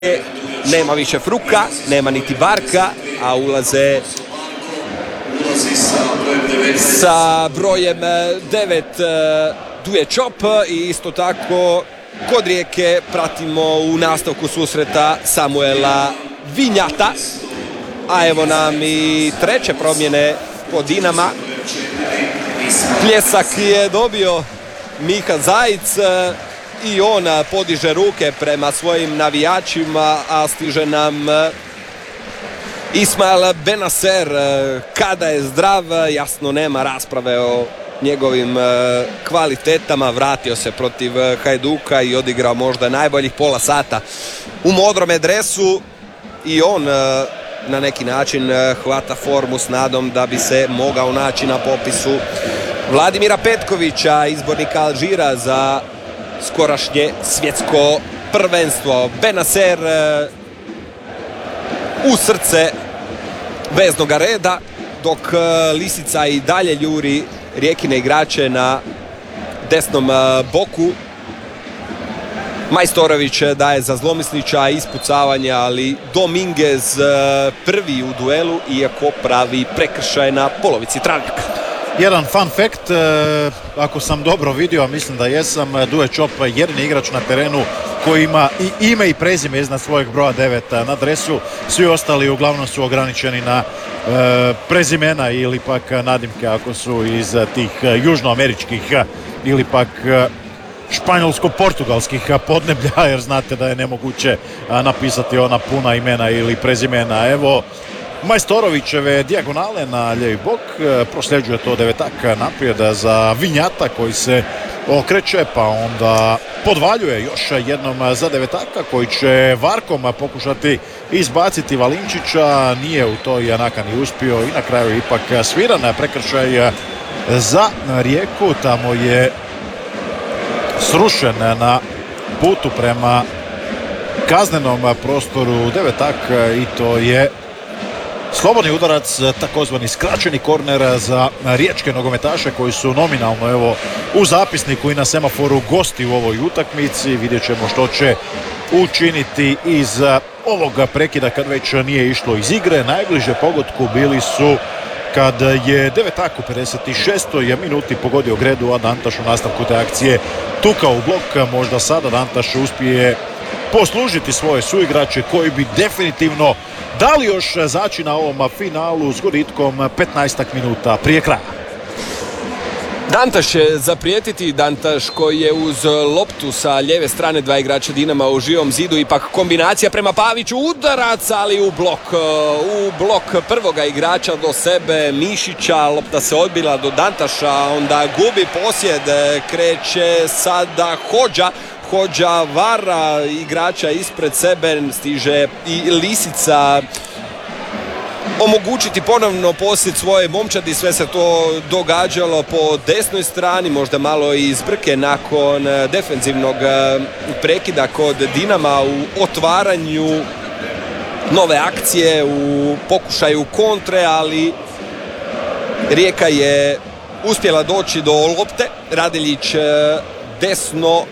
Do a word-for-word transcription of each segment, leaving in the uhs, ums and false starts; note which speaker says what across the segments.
Speaker 1: Nema više Fruka, nema niti Barka, a ulaze sa brojem devet Duje Čop i isto tako kod Rijeke pratimo u nastavku susreta Samuela Vinjata. A evo nam i treće promjene kod Dinama. Pljesak je dobio Miha Zajic i on podiže ruke prema svojim navijačima, a stiže nam Ismail Benacer. Kada je zdrav, jasno nema rasprave o njegovim kvalitetama. Vratio se protiv Hajduka i odigrao možda najboljih pola sata u modrome dresu i on na neki način hvata formu s nadom da bi se mogao naći na popisu Vladimira Petkovića, izbornika Alžira za skorašnje svjetsko prvenstvo. Benacer u srce veznog reda, dok Lisica i dalje ljuri Rijekine igrače na desnom boku. Majstorović daje za Zlomislića ispucavanja, ali Dominguez prvi u duelu, iako pravi prekršaj na polovici travnjaka.
Speaker 2: Jedan fun fact, ako sam dobro vidio, a mislim da jesam, Duje Čop jedini igrač na terenu koji ima i ime i prezime iznad svojeg broja devet na dresu. Svi ostali uglavnom su ograničeni na e, prezimena ili pak nadimke ako su iz tih južnoameričkih ili pak španjolsko-portugalskih podneblja, jer znate da je nemoguće napisati ona puna imena ili prezimena. Evo Majstorovićeve dijagonale na lijevi bok, prosljeđuje to devetak naprijed za Vinjata koji se okreće, pa onda podvaljuje još jednom za devetaka koji će varkom pokušati izbaciti Valinčića. Nije u toj nakani uspio i na kraju ipak sviran prekršaj za Rijeku. Tamo je srušen na putu prema kaznenom prostoru devetak i to je slobodni udarac, takozvani skraćeni korner za riječke nogometaše koji su nominalno evo u zapisniku i na semaforu gosti u ovoj utakmici. Vidjet ćemo što će učiniti iz ovog prekida kad već nije išlo iz igre. Najbliže pogodku bili su kad je devetak u pedeset šestoj minuti pogodio Gredu, a Dantaš u nastavku te akcije tukao u blok. Možda sada Dantaš uspije poslužiti svoje suigrače koji bi definitivno dali još zaći na ovom finalu s gubitkom petnaestak minuta prije kraja.
Speaker 1: Dantaš će zaprijetiti, Dantaš koji je uz loptu sa lijeve strane dva igrača Dinama u živom zidu, ipak kombinacija prema Paviću, udarac, ali u blok, u blok prvoga igrača do sebe Mišića, lopta se odbila do Dantaša, onda gubi posjed, kreće sada Hodža, Hodža vara igrača ispred sebe, stiže i Lisica omogućiti ponovno posjed svoje momčadi. Sve se to događalo po desnoj strani, možda malo i zbrke nakon defenzivnog prekida kod Dinama u otvaranju nove akcije, u pokušaju kontre, ali Rijeka je uspjela doći do lopte. Radeljić desno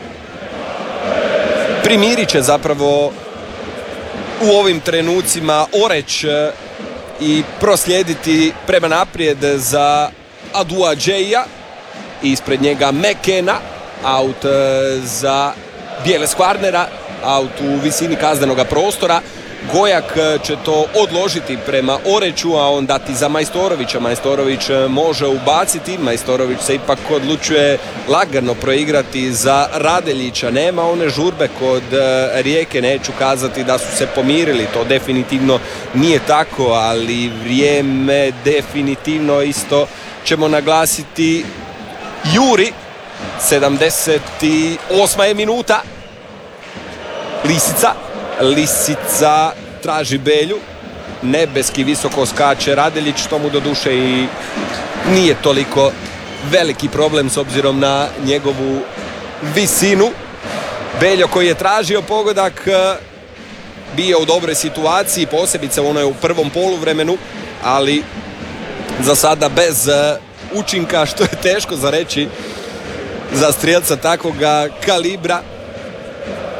Speaker 1: primirit će zapravo u ovim trenucima Oreć i proslijediti prema naprijed za Adua Džeja. Ispred njega Mekena, aut za Bijele Skvarnera, aut u visini kaznenoga prostora. Gojak će to odložiti prema Oreću, a on dati za Majstorovića. Majstorović može ubaciti, Majstorović se ipak odlučuje lagano proigrati za Radeljića. Nema one žurbe kod Rijeke, neću kazati da su se pomirili, to definitivno nije tako, ali vrijeme definitivno isto ćemo naglasiti juri. sedamdeset osma je minuta. Lisica Lisica traži Belju, nebeski visoko skače Radeljić, što mu doduše i nije toliko veliki problem s obzirom na njegovu visinu. Beljo koji je tražio pogodak bio u dobroj situaciji, posebice ono je u prvom poluvremenu, ali za sada bez učinka, što je teško za reći za strijelca takvoga kalibra.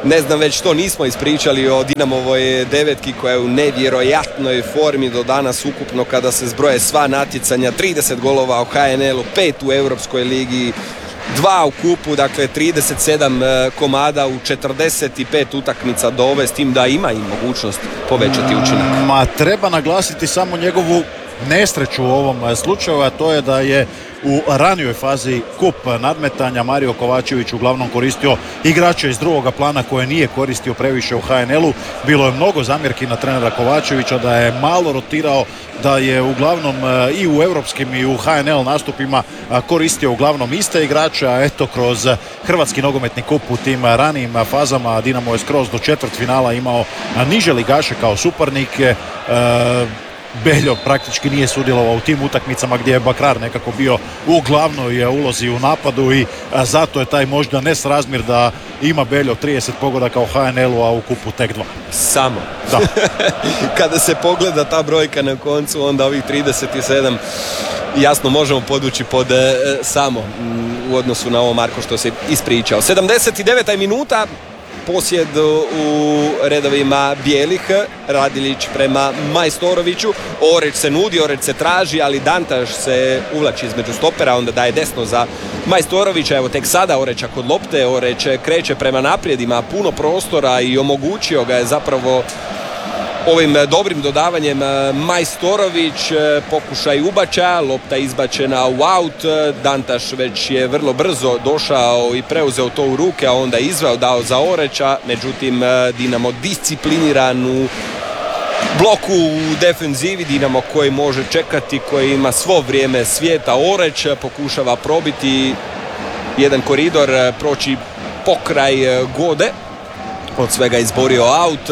Speaker 1: Ne znam već što nismo ispričali o Dinamovoj devetki koja je u nevjerojatnoj formi do danas ukupno kada se zbroje sva natjecanja, trideset golova u H N L-u, pet u Europskoj ligi, dva u kupu, dakle trideset sedam komada u četrdeset pet utakmica do ove, s tim da ima i mogućnost povećati učinak.
Speaker 2: Ma treba naglasiti samo njegovu nesreću u ovom slučaju, a to je da je u ranijoj fazi kup nadmetanja Mario Kovačević uglavnom koristio igrače iz drugoga plana koje nije koristio previše u H N L-u. Bilo je mnogo zamjerki na trenera Kovačevića da je malo rotirao, da je uglavnom i u europskim i u H N L nastupima koristio uglavnom iste igrače, a eto kroz Hrvatski nogometni kup u tim ranijim fazama Dinamo je skroz do četvrtfinala imao niže ligaše kao suparnike. Beljo praktički nije sudjelovao u tim utakmicama gdje je Bakrar nekako bio u glavnoj ulozi u napadu i zato je taj možda nesrazmjer da ima Beljo trideset pogodaka u H N L-u, a u kupu tek dva.
Speaker 1: Samo.
Speaker 2: Da.
Speaker 1: Kada se pogleda ta brojka na koncu, onda ovih trideset sedam jasno možemo podvući pod e, samo u odnosu na ovo Marko što se ispričao. sedamdeset deveta minuta. Posjed u redovima bijelih, Radilić prema Majstoroviću, Oreć se nudi, Oreć se traži, ali Dantaš se uvlači između stopera, onda daje desno za Majstorovića. Evo tek sada Oreća kod lopte, Oreć kreće prema naprijed, ima puno prostora i omogućio ga je zapravo ovim dobrim dodavanjem Majstorović, pokušaj ubačaja, lopta izbačena u aut, Dantaš već je vrlo brzo došao i preuzeo to u ruke, a onda izveo, dao za Oreća, međutim Dinamo discipliniran u bloku u defenzivi, Dinamo koji može čekati, koji ima svo vrijeme svijeta. Oreć pokušava probiti jedan koridor, proći pokraj Gode, od svega izborio aut.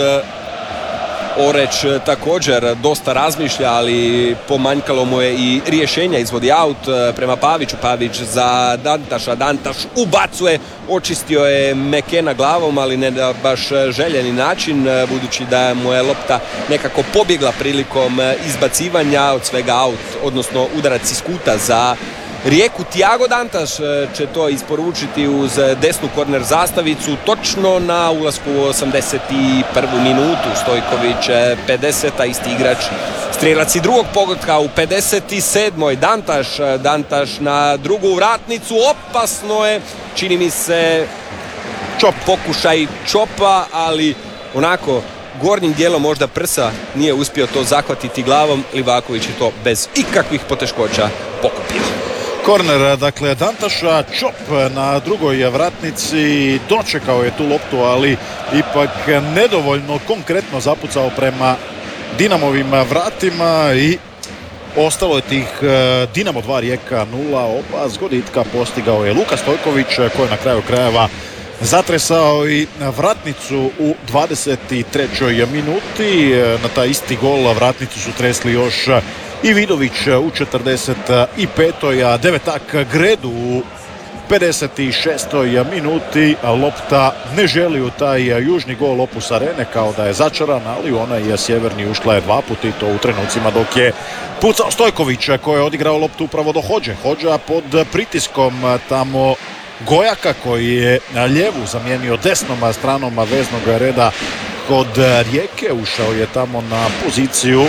Speaker 1: Oreć također dosta razmišlja, ali pomanjkalo mu je i rješenja, izvodi aut prema Paviću, Pavić za Dantaša, Dantaš ubacuje, očistio je Mekena glavom, ali ne na baš željeni način, budući da mu je lopta nekako pobjegla prilikom izbacivanja, od svega aut, odnosno udarac iz kuta za Rijeku. Tiago Dantaš će to isporučiti uz desnu korner zastavicu točno na ulasku u osamdeset prvu minutu. Stojković pedeseta, isti igrač strijelac i drugog pogotka u pedeset sedmoj. Dantaš, Dantaš na drugu vratnicu, opasno je, čini mi se čop, pokušaj čopa, ali onako gornjim dijelom možda prsa nije uspio to zahvatiti glavom. Livaković je to bez ikakvih poteškoća pokupio.
Speaker 2: Korner, dakle, Dantaša, čop na drugoj vratnici, dočekao je tu loptu, ali ipak nedovoljno konkretno zapucao prema Dinamovim vratima i ostalo je tih Dinamo dva Rijeka nula. Oba zgoditka postigao je Luka Stojković, koji je na kraju krajeva zatresao i vratnicu u dvadeset trećoj minuti. Na taj isti gol vratnicu su tresli još i Vidović u četrdeset petoj. a Devetak Gredu u pedeset šestoj minuti. Lopta ne želi u taj južni gol Opus Arene, kao da je začaran, ali onaj sjeverni ušla je dva puta i to u trenucima dok je pucao Stojković, koji je odigrao loptu upravo do Hođe. Hođa pod pritiskom tamo Gojaka, koji je lijevu zamijenio desnom stranom veznog reda kod Rijeke. Ušao je tamo na poziciju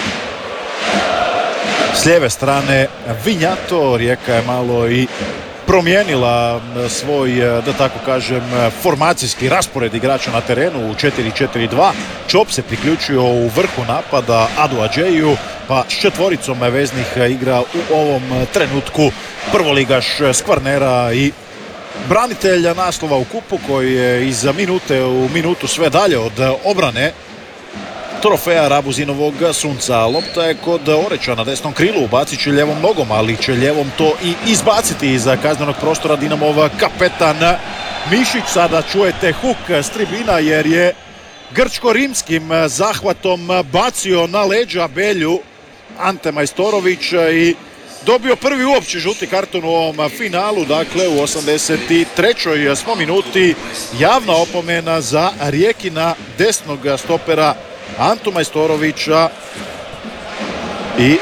Speaker 2: s lijeve strane Vinjato. Rijeka je malo i promijenila svoj, da tako kažem, formacijski raspored igrača na terenu u četiri četiri dva. Čop se priključio u vrhu napada Adu Adžeju, pa s četvoricom veznih igra u ovom trenutku prvoligaš s Kvarnera i branitelja naslova u kupu, koji je iz minute u minutu sve dalje od obrane trofeja Rabuzinovog Sunca. Lopta je kod Oreća na desnom krilu, ubacit će ljevom nogom, ali će ljevom to i izbaciti iz kaznenog prostora Dinamov kapetan Mišić. Sada čujete huk s tribina, jer je grčko-rimskim zahvatom bacio na leđa Belju Ante Majstorović i dobio prvi uopće žuti karton u ovom finalu. Dakle, u osamdeset trećoj smo minuti, javna opomena za Rijekina desnog stopera Antu Majstorovića i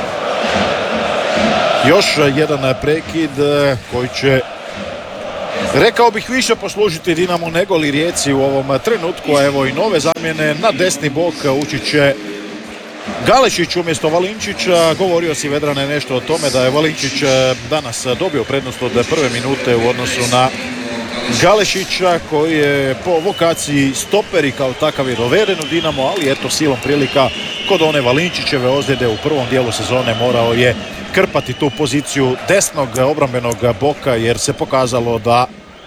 Speaker 2: još jedan prekid koji će rekao bih više poslužiti Dinamo nego li Rijeci u ovom trenutku, a evo i nove zamjene. Na desni bok ući će Galešić umjesto Valinčića. Govorio si, Vedrane, nešto o tome da je Valinčić danas dobio prednost od prve minute u odnosu na Galešića, koji je po vokaciji stoper i kao takav je doveden u Dinamo, ali eto silom prilika kod one Valinčićeve ozljede u prvom dijelu sezone morao je krpati tu poziciju desnog obrambenog boka, jer se pokazalo da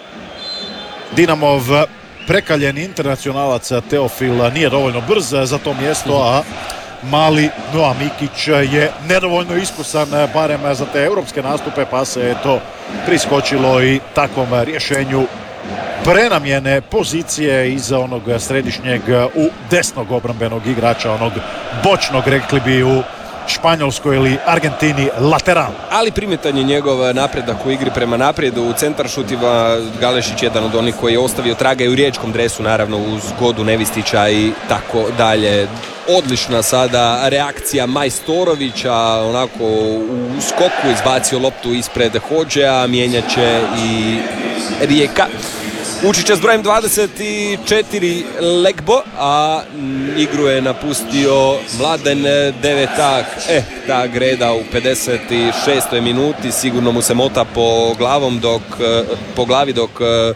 Speaker 2: Dinamov prekaljeni internacionalac Teofil nije dovoljno brz za to mjesto, a mali Noa Mikić je nedovoljno iskusan barem za te europske nastupe, pa se eto priskočilo i takvom rješenju prenamjene pozicije iza onog središnjeg u desnog obrambenog igrača, onog bočnog, rekli bi u Španjolskoj ili Argentini, lateral.
Speaker 1: Ali primjetan je njegov napredak u igri prema naprijed u centaršutima. Galešić jedan od onih koji je ostavio traga i u riječkom dresu, naravno uz Godu Nevistića i tako dalje. Odlična sada reakcija Majstorovića, onako u skoku izbacio loptu ispred Hodžea, mijenjat će i Rijeka. Ući će s brojem dvadeset četiri Legbo, a igru je napustio Mladen Devetak. E, ta greda u pedeset šestoj minuti sigurno mu se mota po glavom dok, po glavi dok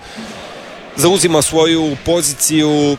Speaker 1: zauzima svoju poziciju.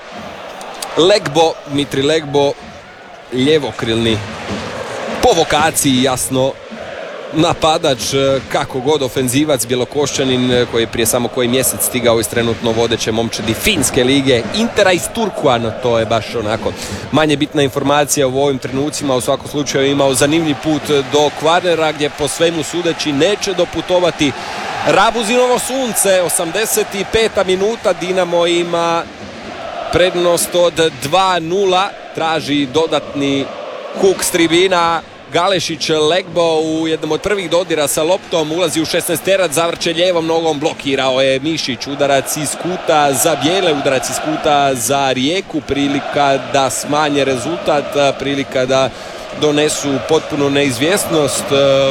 Speaker 1: Legbo, Mitri Legbo, ljevokrilni, po vokaciji jasno napadač, kako god ofenzivac, Bjelokošćanin koji je prije samo koji mjesec stigao iz trenutno vodeće momčadi Finske lige Intera iz Turkuan. To je baš onako manje bitna informacija u ovim trenucima. U svakom slučaju imao zanimljiv put do Kvarnera, gdje po svemu sudeći neće doputovati Rabuzinovo sunce. osamdeset peta minuta, Dinamo ima prednost od dva nula, traži dodatni huk s tribina. Galešić, Legbo u jednom od prvih dodira sa loptom, ulazi u šesnaesterac, zavrće lijevom nogom, blokirao je Mišić, udarac iz kuta za bijele, udarac iz kuta za Rijeku, prilika da smanje rezultat, prilika da donesu potpunu neizvjesnost.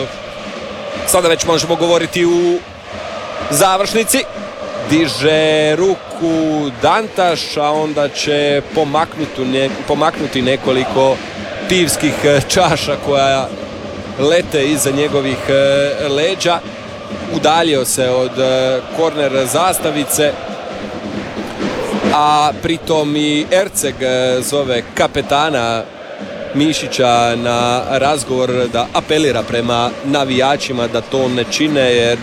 Speaker 1: Sada već možemo govoriti u završnici. Diže ruku Dantaš, a onda će pomaknuti, pomaknuti nekoliko pivskih čaša koja lete iza njegovih leđa. Udaljio se od korner zastavice, a pritom i Erceg zove kapetana Mišića na razgovor da apelira prema navijačima da to ne čine, jer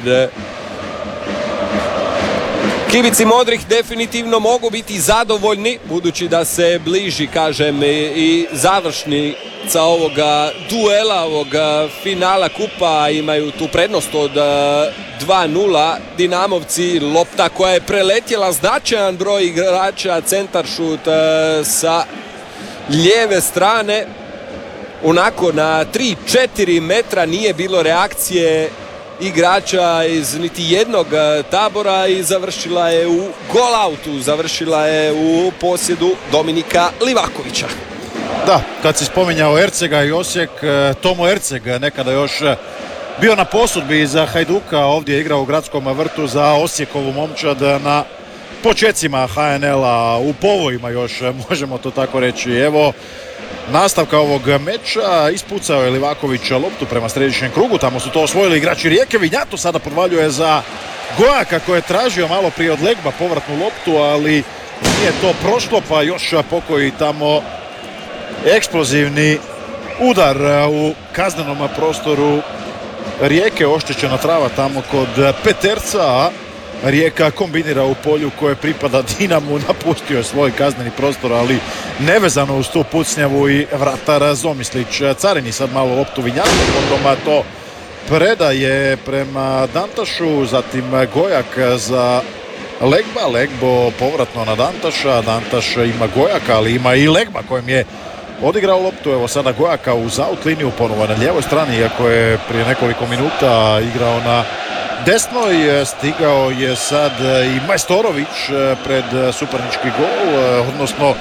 Speaker 1: Kibici modrih definitivno mogu biti zadovoljni, budući da se bliži, kažem, i završnica ovoga duela, ovoga finala kupa. Imaju tu prednost od dva nula Dinamovci. Lopta koja je preletjela značajan broj igrača, centaršut sa lijeve strane. Onako na tri četiri metra nije bilo reakcije igrača iz niti jednog tabora i završila je u golautu, završila je u posjedu Dominika Livakovića.
Speaker 2: Da, kad si spominjao Ercega i Osijek, Tomo Erceg nekada još bio na posudbi za Hajduka, ovdje je igrao u Gradskom vrtu za Osijekovu momčad na počecima ha en el-a, u povojima još, možemo to tako reći. Evo nastavka ovog meča, ispucao je Livaković loptu prema središnjem krugu, tamo su to osvojili igrači Rijeke. Vinjato sada podvaljuje za Gojaka koji je tražio malo prije od Legba povratnu loptu, ali nije to prošlo, pa još pokoji tamo eksplozivni udar u kaznenom prostoru Rijeke, oštećena trava tamo kod Peterca. Rijeka kombinira u polju koje pripada Dinamu, napustio je svoj kazneni prostor, ali nevezano uz tu pucnjavu i vratar Zomislić carini sad malo loptu Vinjatu, potom to predaje prema Dantašu, zatim Gojak za Legba, Legbo povratno na Dantaša, Dantaš ima Gojaka, ali ima i Legba kojem je odigrao loptu. Evo sada Gojaka uz out liniju, ponovo na lijevoj strani, iako je prije nekoliko minuta igrao na desnoj. Stigao je sad i Majstorović pred suparnički gol, odnosno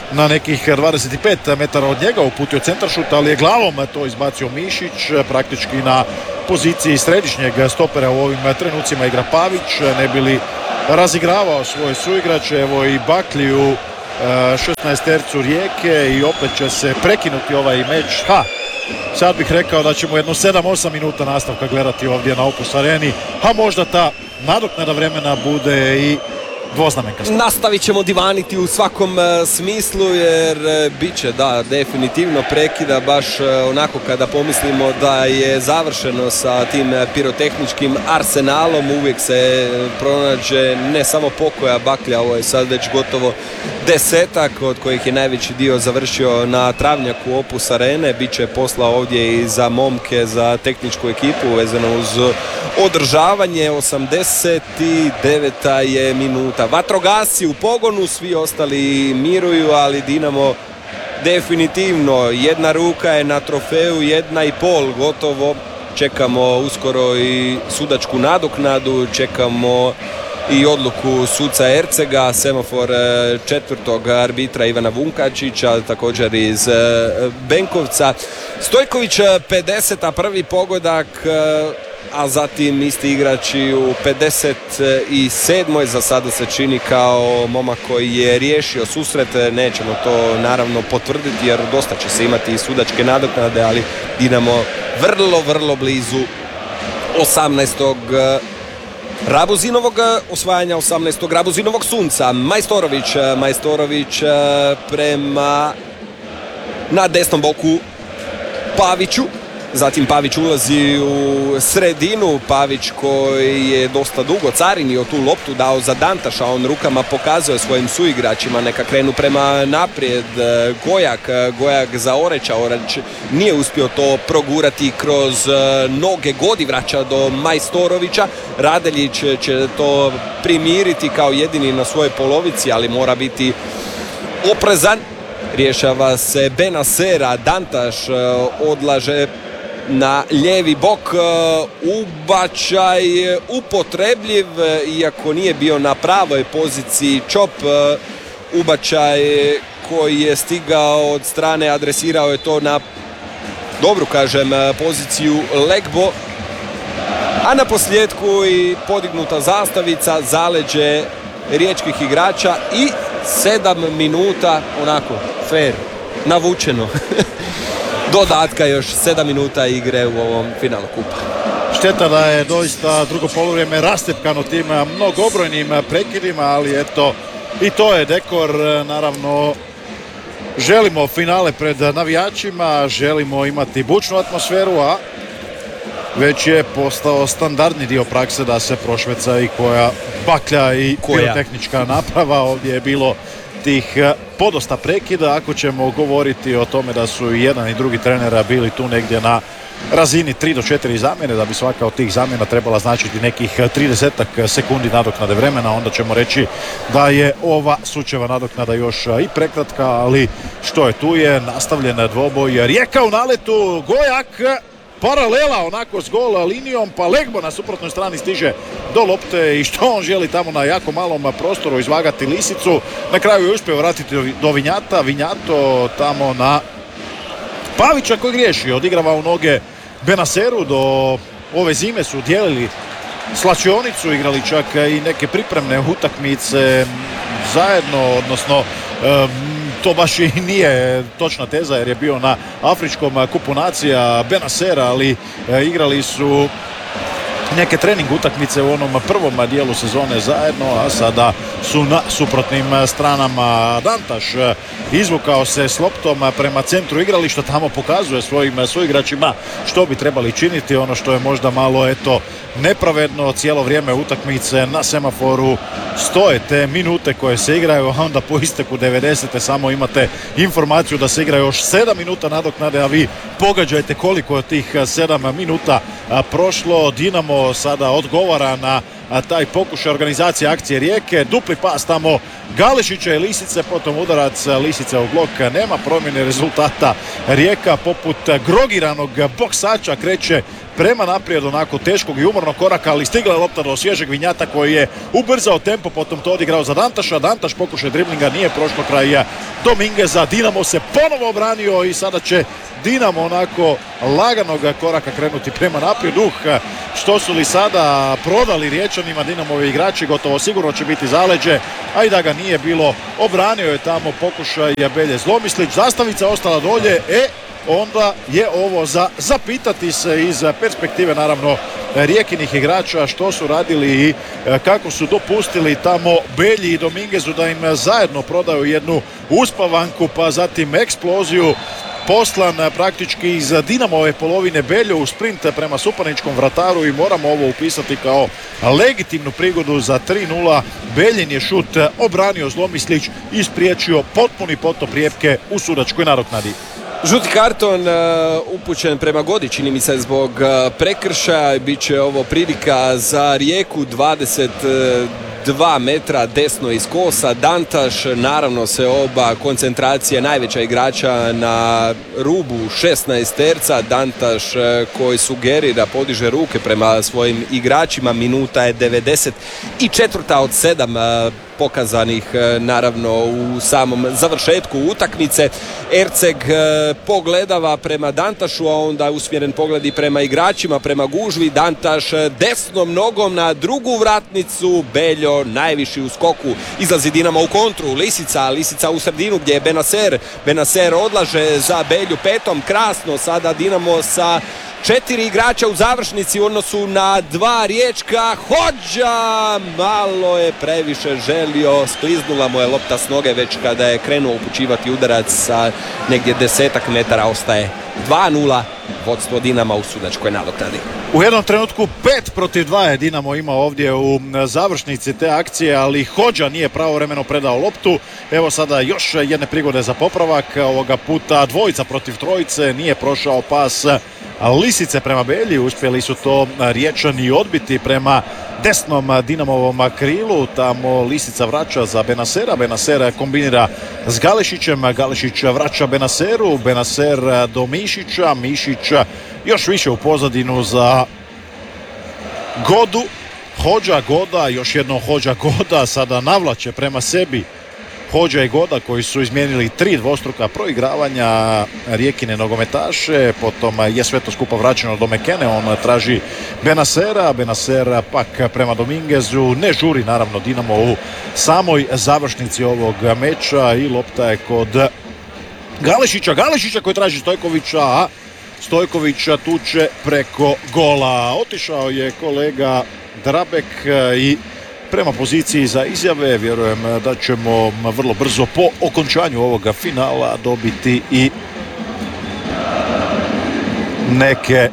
Speaker 2: na nekih dvadeset pet metara od njega uputio centaršut, ali je glavom to izbacio Mišić, praktički na poziciji središnjeg stopera u ovim trenucima igra Pavić, ne bi li razigravao svoje suigrače. Evo i Bakliju, šesnaestercu Rijeke, i opet će se prekinuti ovaj meč. Ha, sad bih rekao da ćemo jedno sedam osam minuta nastavka gledati ovdje na Opus Areni, a možda ta nadoknada vremena bude i dvoznamenkasta.
Speaker 1: Nastavit ćemo divaniti u svakom uh, smislu, jer uh, bit će, da, definitivno prekida baš uh, onako kada pomislimo da je završeno sa tim uh, pirotehničkim arsenalom. Uvijek se uh, pronađe ne samo pokoja Baklja, ovo je sad već gotovo desetak, od kojih je najveći dio završio na travnjaku Opus Arene. Biće posla ovdje i za momke, za tehničku ekipu vezano uz održavanje. osamdeset deveta je minuta. Vatrogasci u pogonu, svi ostali miruju, ali Dinamo definitivno, jedna ruka je na trofeju, jedna i pol gotovo. Čekamo uskoro i sudačku nadoknadu, čekamo i odluku suca Ercega, semafor četvrtog arbitra Ivana Vunkačića, također iz Benkovca. Stojković pedeset, prvi pogodak, a zatim isti igrači u pedeset sedmoj Za sada se čini kao momak koji je riješio susret. Nećemo to naravno potvrditi jer dosta će se imati i sudačke nadoknade, ali Dinamo vrlo, vrlo blizu osamnaestog Rabuzinovog osvajanja, osamnaestog Rabuzinovog sunca. Majstorović, Majstorović prema na desnom boku Paviću. Zatim Pavić ulazi u sredinu, Pavić koji je dosta dugo carinio tu loptu, dao za Dantaša, on rukama pokazuje svojim suigračima neka krenu prema naprijed. Gojak, Gojak za Oreča, Oreć nije uspio to progurati kroz noge, Godi vraća do Majstorovića, Radeljić će to primiriti kao jedini na svojoj polovici, ali mora biti oprezan. Rješava se Benasera, Dantaš odlaže na lijevi bok, ubačaj upotrebljiv, iako nije bio na pravoj poziciji Čop. Ubačaj koji je stigao od strane, adresirao je to na dobru, kažem, poziciju Legbo, a na posljedku i podignuta zastavica, zaleđe riječkih igrača i sedam minuta onako fair, navučeno. Dodatka još sedam minuta igre u ovom finalu kupa.
Speaker 2: Šteta da je doista drugo poluvrijeme rastepkano tim mnogobrojnim prekidima, ali eto i to je dekor. Naravno želimo finale pred navijačima, želimo imati bučnu atmosferu, a već je postao standardni dio prakse da se prošveca i koja baklja i pirotehnička naprava. Ovdje je bilo tih podosta prekida, ako ćemo govoriti o tome da su i jedan i drugi trenera bili tu negdje na razini tri do četiri zamjene, da bi svaka od tih zamjena trebala značiti nekih tridesetak sekundi nadoknade vremena, onda ćemo reći da je ova Sučeva nadoknada još i prekratka, ali što je tu je, nastavljen dvoboj, Rijeka u naletu, Gojak paralela onako s gol linijom, pa Legbo na suprotnoj strani stiže do lopte i što on želi tamo na jako malom prostoru izvagati lisicu. Na kraju je uspio vratiti do Vinjata, Vinjato tamo na Pavića koji griješi, odigrava u noge Benaseru. Do ove zime su dijelili slačionicu, igrali čak i neke pripremne utakmice zajedno, odnosno um, to baš i nije točna teza jer je bio na Afričkom kupu nacija Benasera, ali e, igrali su neke trening utakmice u onom prvom dijelu sezone zajedno, a sada su na suprotnim stranama. Dantaš izvukao se s loptom prema centru igrališta, tamo pokazuje svojim suigračima što bi trebali činiti. Ono što je možda malo eto nepravedno, cijelo vrijeme utakmice na semaforu stoje te minute koje se igraju, a onda po isteku devedesete samo imate informaciju da se igra još sedam minuta nadoknade, a vi pogađajte koliko je tih sedam minuta prošlo. Dinamo sada odgovara na taj pokušaj organizacije akcije Rijeke, dupli pas tamo Galešića i Lisice, potom udarac Lisice u blok, nema promjene rezultata. Rijeka poput grogiranog boksača kreće prema naprijed onako teškog i umornog koraka, ali stigla je lopta do svježeg Vinjata koji je ubrzao tempo, potom to odigrao za Dantaša. Dantaš pokušaj driblinga, nije prošlo kraj Domingueza. Dinamo se ponovo obranio i sada će Dinamo onako laganog koraka krenuti prema naprijed. Uh, što su li sada prodali Riječanima Dinamovi igrači, gotovo sigurno će biti zaleđe, a i da ga nije bilo, obranio je tamo pokušaj Belje Zlomislić. Zastavica ostala dolje, e onda je ovo za zapitati se iz perspektive naravno Rijekinih igrača što su radili i kako su dopustili tamo Belji i Dominguezu da im zajedno prodaju jednu uspavanku, pa zatim eksploziju. Poslan praktički iz Dinamove polovine Beljo u sprint prema suparničkom vrataru i moramo ovo upisati kao legitimnu prigodu za tri nula. Beljin je šut obranio Zlomislić i spriječio potpuni potop Rijeke u sudačkoj nadoknadi.
Speaker 1: Žuti karton uh, upućen prema Godi, čini mi se zbog uh, prekršaja. Biće ovo prilika za Rijeku, dvadeset dva metra desno iz kosa. Dantaš, naravno se oba koncentracije najveća igrača na rubu šesnaesterca. Dantaš koji sugerira, podiže ruke prema svojim igračima. Minuta je devedeset četiri od sedam pokazanih naravno u samom završetku utakmice. Erceg pogledava prema Dantašu, a onda usmjeren pogled i prema igračima, prema gužvi. Dantaš desnom nogom na drugu vratnicu, Beljo najviši u skoku, izlazi Dinamo u kontru, Lisica, Lisica u sredinu gdje je Benacer, Benacer odlaže za Belju petom, krasno, sada Dinamo sa četiri igrača u završnici u odnosu na dva Riječka. Hodža malo je previše želio, skliznula mu je lopta s noge već kada je krenuo upućivati udarac sa negdje desetak metara. Ostaje dva nula, vodstvo Dinama u sudačkoj nadoknadi.
Speaker 2: U jednom trenutku pet protiv dva je Dinamo imao ovdje u završnici te akcije, ali Hodža nije pravovremeno predao loptu. Evo sada još jedne prigode za popravak, ovoga puta dvojica protiv trojice, nije prošao pas Lisice prema Belji, uspjeli su to Riječani odbiti prema desnom Dinamovom krilu. Tamo Lisica vraća za Benasera, Benaser kombinira s Galešićem, Galešić vraća Benaseru, Benaser do Mišića, Mišić još više u pozadinu za Godu. Hodža, Goda, još jednom Hodža, Goda, sada navlače prema sebi Hodža i Goda koji su izmijenili tri dvostruka proigravanja Rijekine nogometaše, potom je sve to skupa vraćeno do Mekene, on traži Benasera, Benaser pak prema Dominguezu, ne žuri naravno Dinamo u samoj završnici ovog meča i lopta je kod Galešića, Galešića koji traži Stojkovića, a Stojković tuče preko gola. Otišao je kolega Drabek i prema poziciji za izjave, vjerujem da ćemo vrlo brzo po okončanju ovoga finala dobiti i neke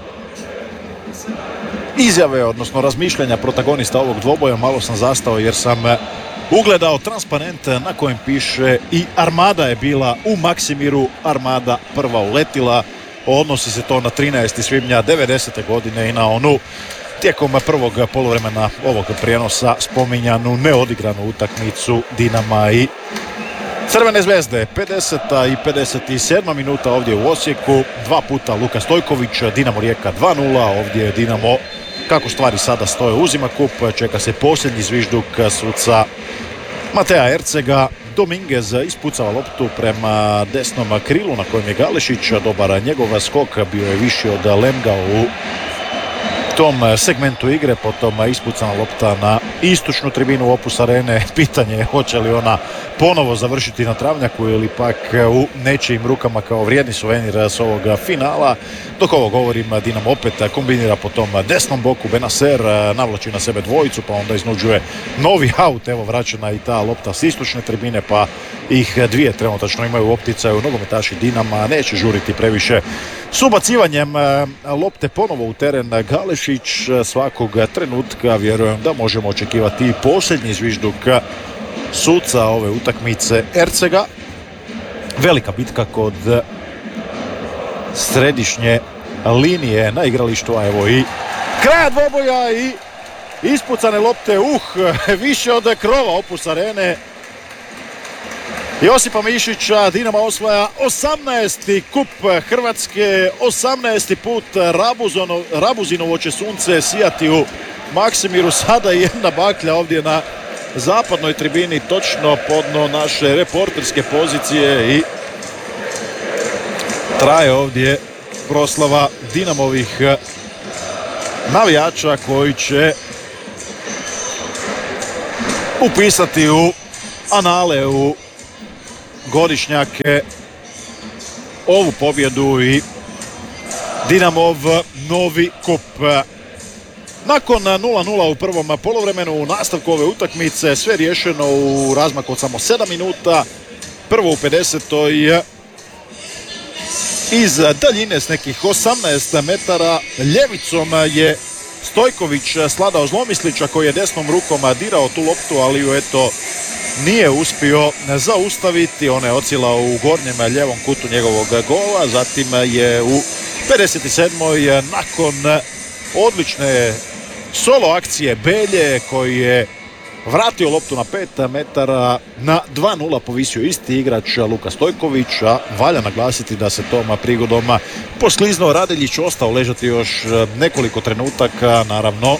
Speaker 2: izjave, odnosno razmišljanja protagonista ovog dvoboja. Malo sam zastao jer sam ugledao transparent na kojem piše i Armada je bila u Maksimiru, Armada prva uletila. Odnosi se to na trinaesti svibnja devedesete godine i na onu tijekom prvog poluvremena ovog prijenosa spominjanu neodigranu utakmicu Dinama i Crvene zvezde. pedeseta i pedeset sedma minuta ovdje u Osijeku, dva puta Luka Stojković, Dinamo Rijeka dva nula, ovdje je Dinamo, kako stvari sada stoje, uzima kup, čeka se posljednji zvižduk suca Mateja Ercega. Dominguez ispucava loptu prema desnom krilu na kojem je Galešić, dobar njegov skok, bio je viši od Lemga u tom segmentu igre, potom ispucana lopta na istočnu tribinu Opus Arene. Pitanje je hoće li ona ponovo završiti na travnjaku ili pak u nečijim rukama kao vrijedni suvenir s ovoga finala. Dok ovo govorim, Dinamo opet kombinira po tom desnom boku, Benaser navlači na sebe dvojicu pa onda iznuđuje novi aut. Evo vraćena i ta lopta s istočne tribine pa ih dvije trenutačno imaju u opticaju nogometaši Dinama, neće žuriti previše s ubacivanjem lopte ponovo u teren. Galešić svakog trenutka, vjerujem da možemo očekivati i posljednji zvižduk suca ove utakmice Ercega. Velika bitka kod središnje linije na igralištu, a evo i kraja dvoboja i ispucane lopte, uh, više od krova Opus Arene. Josipa Mišića, Dinamo osvaja osamnaesti kup Hrvatske, osamnaesti put Rabuzono, Rabuzinovo će sunce sijati u Maksimiru. Sada jedna baklja ovdje na zapadnoj tribini, točno podno naše reporterske pozicije i traje ovdje proslava Dinamovih navijača koji će upisati u anale, u godišnjake ovu pobjedu i Dinamov novi kup. Nakon nula nula u prvom poluvremenu, u nastavku ove utakmice, sve riješeno u razmaku od samo sedam minuta. Prvo u pedesetoj iz daljine s nekih osamnaest metara ljevicom je Stojković sladao Zlomislića koji je desnom rukom dirao tu loptu, ali ju eto nije uspio zaustaviti. Ona je ocila u gornjem ljevom kutu njegovog gola. Zatim je u pedeset sedmoj nakon odlične solo akcije Belje koji je vratio loptu na pet metara, na dva nula povisio isti igrač Luka Stojković, a valja naglasiti da se tom prigodom posliznuo Radeljić, ostao ležati još nekoliko trenutaka. Naravno,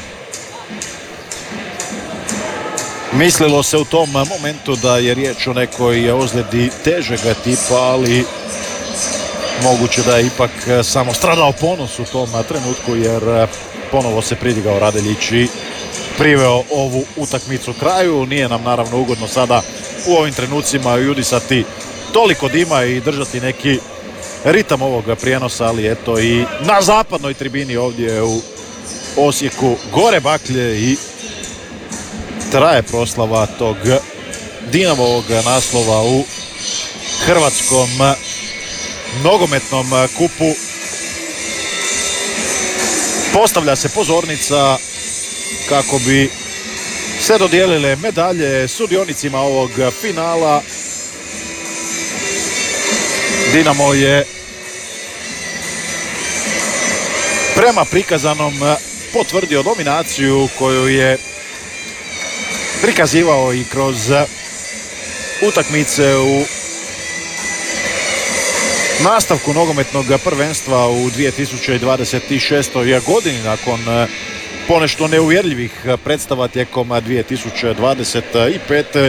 Speaker 2: mislilo se u tom momentu da je riječ o nekoj ozljedi težeg tipa, ali moguće da je ipak samo stradao ponos u tom trenutku, jer ponovo se pridigao Radeljić i priveo ovu utakmicu kraju. Nije nam naravno ugodno sada u ovim trenucima judisati toliko dima i držati neki ritam ovog prijenosa, ali eto i na zapadnoj tribini ovdje u Osijeku gore baklje i traje proslava tog Dinamovog naslova u hrvatskom nogometnom kupu. Postavlja se pozornica kako bi se dodijelile medalje sudionicima ovog finala. Dinamo je prema prikazanom potvrdio dominaciju koju je prikazivao i kroz utakmice u nastavku nogometnog prvenstva u dvije tisuće dvadeset šestoj godini, nakon ponešto neuvjerljivih predstava tijekom dvije tisuće dvadeset pete.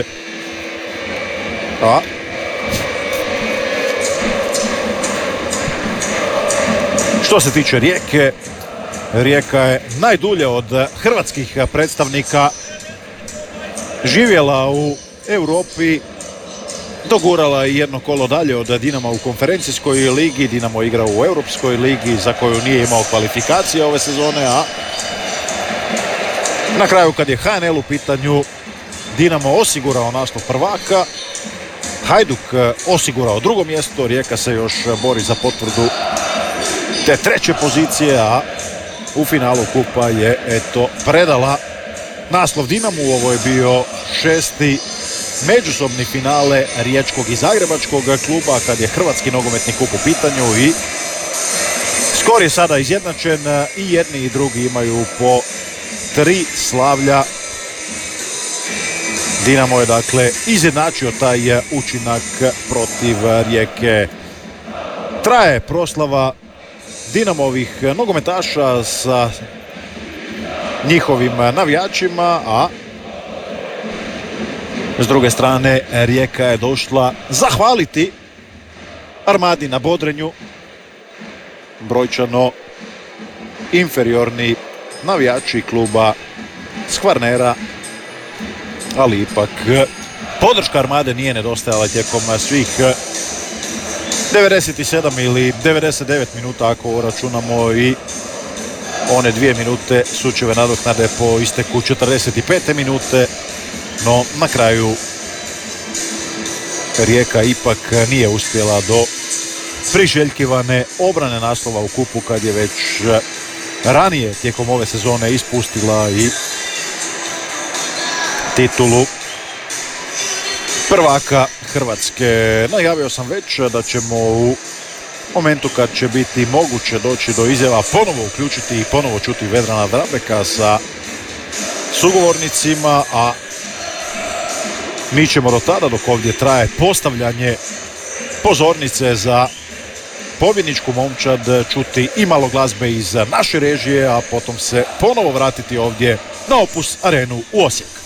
Speaker 2: A što se tiče Rijeke, Rijeka je najdulje od hrvatskih predstavnika živjela u Europi, dogurala je jedno kolo dalje od Dinama u konferencijskoj ligi. Dinamo igra u Europskoj ligi za koju nije imao kvalifikacije ove sezone, a na kraju kad je H N L u pitanju, Dinamo osigurao naslov prvaka, Hajduk osigurao drugo mjesto, Rijeka se još bori za potvrdu te treće pozicije, a u finalu kupa je eto predala naslov Dinamu. Ovo je bio šesti međusobni finale riječkog i zagrebačkog kluba kad je hrvatski nogometni kup u pitanju i skor je sada izjednačen i jedni i drugi imaju po tri slavlja. Dinamo je dakle izjednačio taj učinak protiv Rijeke. Traje proslava Dinamovih nogometaša sa njihovim navijačima, a s druge strane Rijeka je došla zahvaliti Armadi na bodrenju. Brojčano inferiorni navijači kluba s Kvarnera, ali ipak podrška Armade nije nedostajala tijekom svih devedeset sedam ili devedeset devet minuta ako računamo i one dvije minute sučeve nadoknade po isteku četrdeset pete minute. No na kraju Rijeka ipak nije uspjela do priželjkivane obrane naslova u kupu kad je već ranije tijekom ove sezone ispustila i titulu prvaka Hrvatske. Najavio sam već da ćemo u momentu kad će biti moguće doći do izjava ponovo uključiti i ponovo čuti Vedrana Drabeka sa sugovornicima, a Mi ćemo do tada, dok ovdje traje postavljanje pozornice za pobjedničku momčad, čuti i malo glazbe iz naše režije, a potom se ponovo vratiti ovdje na Opus arenu u Osijek.